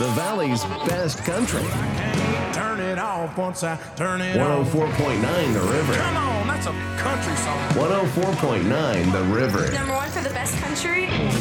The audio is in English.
the Valley's best country. Turn it off once I turn it 104.9 The River. Come on, that's a country song. 104.9 The River. Number one for the best country.